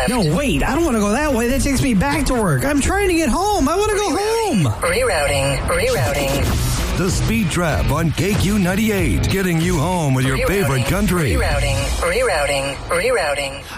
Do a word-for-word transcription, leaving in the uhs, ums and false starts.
left. No, wait. I don't want to go that way. That takes me back to work. I'm trying to get home. I want to go home. Rerouting. Rerouting. The Speed Trap on K Q ninety-eight. Getting you home with your Rerouting. favorite country. Rerouting. Rerouting. Rerouting.